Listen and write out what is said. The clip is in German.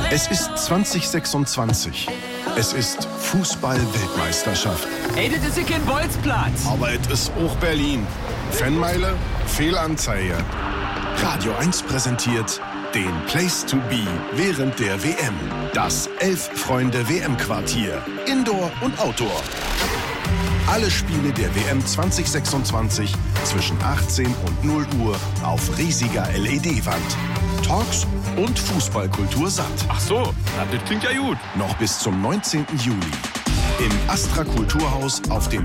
Es ist 2026. Es ist Fußball-Weltmeisterschaft. Ey, das ist ja kein Bolzplatz. Aber es ist auch Berlin. Fanmeile, Fehlanzeige. Radio 1 präsentiert den Place to be während der WM. Das 11-Freunde-WM-Quartier. Indoor und Outdoor. Alle Spiele der WM 2026 zwischen 18 und 0 Uhr auf riesiger LED-Wand. Talks und Fußballkultur satt. Ach so, na, das klingt ja gut. Noch bis zum 19. Juli. Im Astra Kulturhaus auf dem